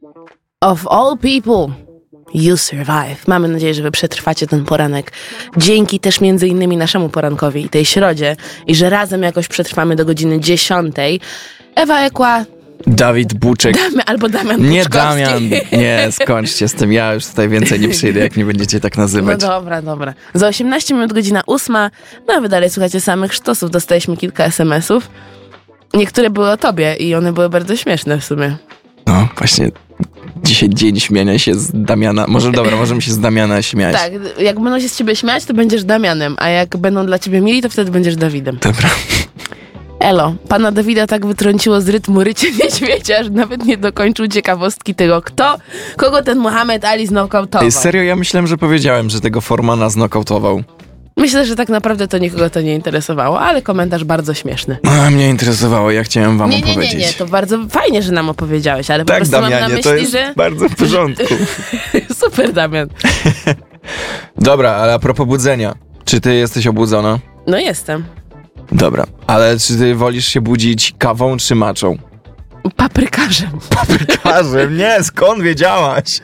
Of all people, you survive. Mamy nadzieję, że wy przetrwacie ten poranek. Dzięki też między innymi naszemu porankowi i tej środzie. I że razem jakoś przetrwamy do godziny 10. Ewa Ekła. Dawid Buczek. Albo Damian Buczkowski. Nie Damian. Nie, skończcie z tym. Ja już tutaj więcej nie przyjdę, jak nie będziecie tak nazywać. No dobra. Za 18 minut godzina 8. No a wy dalej słuchacie samych sztosów. Dostaliśmy kilka SMS-ów. Niektóre były o tobie i one były bardzo śmieszne w sumie. No, właśnie dzisiaj dzień śmiania się z Damiana. Możemy się z Damiana śmiać. Tak, jak będą się z ciebie śmiać, to będziesz Damianem, a jak będą dla ciebie mili, to wtedy będziesz Dawidem. Dobra. Elo, pana Dawida tak wytrąciło z rytmu rycie niedźwiedzia, że nawet nie dokończył ciekawostki tego, kogo ten Muhammad Ali znokautował. Serio, ja myślałem, że powiedziałem, że tego Formana znokautował. Myślę, że tak naprawdę to nikogo to nie interesowało, ale komentarz bardzo śmieszny. A mnie interesowało, ja chciałem wam opowiedzieć. Nie, to bardzo fajnie, że nam opowiedziałeś, ale tak, po prostu Damianie, mam na myśli, to jest że... bardzo w porządku. Super, Damian. Dobra, ale a propos budzenia, czy ty jesteś obudzona? No jestem. Dobra, ale czy ty wolisz się budzić kawą czy maczą? Paprykarzem. Paprykarzem? Nie, skąd wiedziałaś?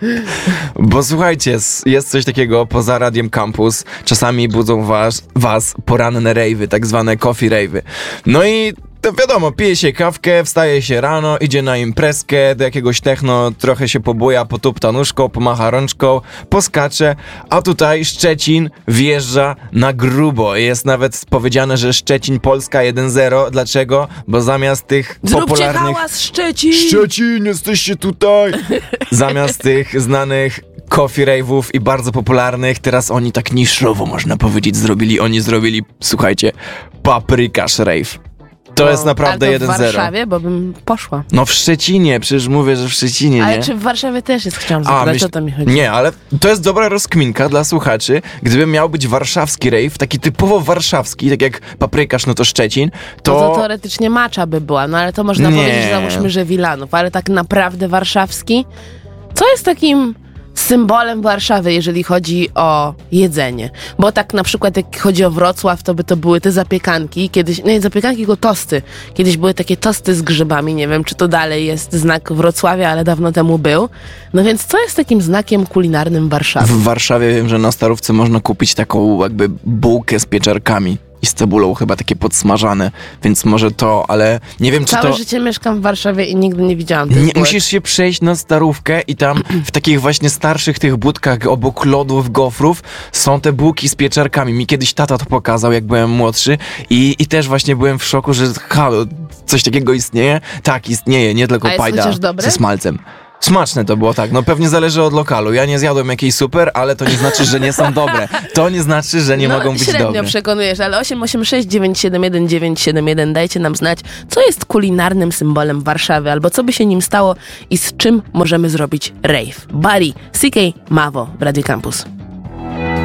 Bo słuchajcie, jest coś takiego poza Radiem Campus. Czasami budzą was poranne rejwy, tak zwane coffee rejwy. No i to wiadomo, pije się kawkę, wstaje się rano, idzie na imprezkę, do jakiegoś techno, trochę się pobuja, potupta nóżką, pomacha rączką, poskacze, a tutaj Szczecin wjeżdża na grubo. Jest nawet powiedziane, że Szczecin Polska 1-0. Dlaczego? Bo zamiast tych popularnych... Zróbcie hałas, Szczecin! Szczecin, jesteście tutaj! Zamiast tych znanych coffee rave'ów i bardzo popularnych, teraz oni tak niszowo, można powiedzieć, zrobili, słuchajcie, paprykarz rave. To jest naprawdę 1-0. Ale to w Warszawie, bo bym poszła. No w Szczecinie, przecież mówię, że w Szczecinie, nie? Ale czy w Warszawie też jest, chciałam zapytać, o to mi chodzi. Nie, ale to jest dobra rozkminka dla słuchaczy. Gdyby miał być warszawski rave, taki typowo warszawski, tak jak paprykarz, no to Szczecin, to... No to teoretycznie macza by była, no ale to można powiedzieć, że załóżmy, że Wilanów, ale tak naprawdę warszawski, co jest takim symbolem Warszawy, jeżeli chodzi o jedzenie. Bo tak na przykład jak chodzi o Wrocław, to by to były te zapiekanki. Kiedyś, nie zapiekanki, tylko tosty. Kiedyś były takie tosty z grzybami. Nie wiem, czy to dalej jest znak Wrocławia, ale dawno temu był. No więc co jest takim znakiem kulinarnym Warszawy? W Warszawie wiem, że na Starówce można kupić taką jakby bułkę z pieczarkami. I z cebulą chyba takie podsmażane, więc może to, ale nie wiem, czy to... Całe życie mieszkam w Warszawie i nigdy nie widziałam tych bułek. Musisz się przejść na Starówkę i tam w takich właśnie starszych tych budkach obok lodów, gofrów są te bułki z pieczarkami. Mi kiedyś tata to pokazał, jak byłem młodszy i też właśnie byłem w szoku, że halo, coś takiego istnieje? Tak, istnieje, nie tylko pajda ze smalcem. Smaczne to było, tak. No pewnie zależy od lokalu. Ja nie zjadłem jakiejś super, ale to nie znaczy, że nie są dobre. To nie znaczy, że nie mogą być średnio dobre. Przekonujesz, ale 886 971 971 dajcie nam znać, co jest kulinarnym symbolem Warszawy, albo co by się nim stało i z czym możemy zrobić rave. Bari, CK, Mavo w Radio Campus.